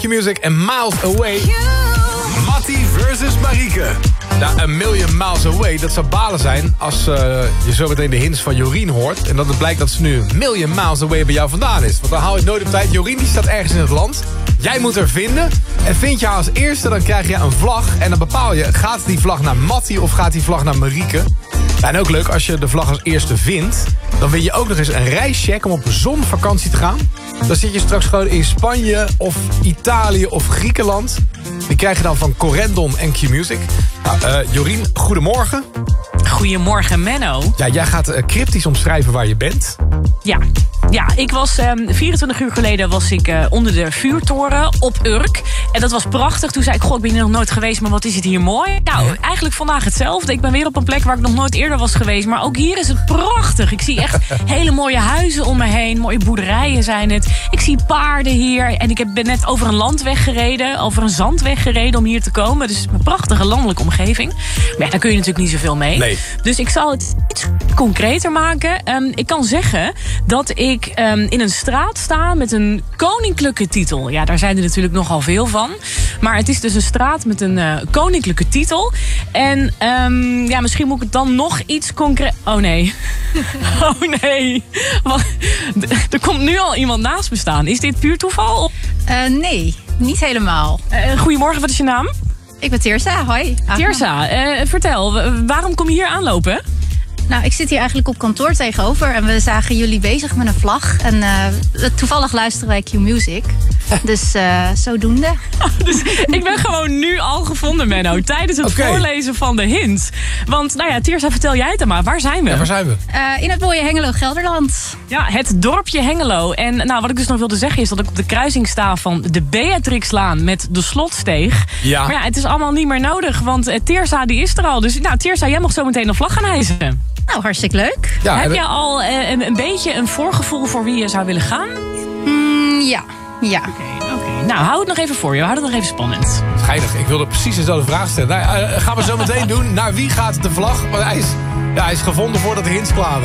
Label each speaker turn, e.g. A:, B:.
A: Music en Miles Away. Mattie versus Marieke. Nou, A Million Miles Away, dat zou balen zijn als je zo meteen de hints van Jorien hoort. En dat het blijkt dat ze nu 1 million miles away bij jou vandaan is. Want dan haal je het nooit op tijd. Jorien die staat ergens in het land. Jij moet haar vinden. En vind je haar als eerste, dan krijg je een vlag. En dan bepaal je, gaat die vlag naar Mattie of gaat die vlag naar Marieke? Ja, en ook leuk, als je de vlag als eerste vindt, dan win je ook nog eens een reischeck om op zonvakantie te gaan. Dan zit je straks gewoon in Spanje of Italië of Griekenland. Die krijg je dan van Corendon en Q-Music. Nou, Jorien, goedemorgen.
B: Goedemorgen, Menno.
A: Ja, jij gaat cryptisch omschrijven waar je bent.
B: Ja, ik was 24 uur geleden was ik onder de vuurtoren op Urk. En dat was prachtig. Toen zei ik, ik ben hier nog nooit geweest, maar wat is het hier mooi. Nou, eigenlijk vandaag hetzelfde. Ik ben weer op een plek waar ik nog nooit eerder was geweest. Maar ook hier is het prachtig. Ik zie echt hele mooie huizen om me heen. Mooie boerderijen zijn het. Ik zie paarden hier. En ik ben net over een landweg gereden. Over een zandweg gereden om hier te komen. Dus een prachtige landelijke omgeving. Maar ja, daar kun je natuurlijk niet zoveel mee.
A: Nee.
B: Dus ik zal het iets concreter maken. Ik kan zeggen dat ik in een straat sta met een koninklijke titel. Ja, daar zijn er natuurlijk nogal veel van. Maar het is dus een straat met een koninklijke titel. En misschien moet ik het dan nog iets concreet... Oh nee. Oh nee. Er komt nu al iemand naast me staan. Is dit puur toeval?
C: Nee, niet helemaal.
B: Goedemorgen, wat is je naam?
C: Ik ben Teersa, hoi.
B: Teersa, vertel, waarom kom je hier aanlopen?
C: Nou, ik zit hier eigenlijk op kantoor tegenover en we zagen jullie bezig met een vlag. En toevallig luisteren wij Q-Music. Dus zodoende.
B: Dus ik ben gewoon nu al gevonden, Menno, tijdens het voorlezen van de hints. Want, Teersa, vertel jij het dan maar. Waar zijn we?
A: Ja, waar zijn we?
C: In het mooie Hengelo, Gelderland.
B: Ja, het dorpje Hengelo. En wat ik dus nog wilde zeggen is dat ik op de kruising sta van de Beatrixlaan met de Slotsteeg.
A: Ja.
B: Maar ja, het is allemaal niet meer nodig, want Teersa die is er al. Dus Teersa, jij mag zo meteen een vlag gaan hijsen.
C: Nou, hartstikke leuk.
A: Ja,
B: heb je al een beetje een voorgevoel voor wie je zou willen gaan?
C: Ja.
B: Oké. Nou, hou het nog even voor je. Hou het nog even spannend.
A: Geinig, ik wilde precies dezelfde vraag stellen. Nou, gaan we zo meteen doen. Naar wie gaat de vlag? Want hij is gevonden voordat de hints klaar waren.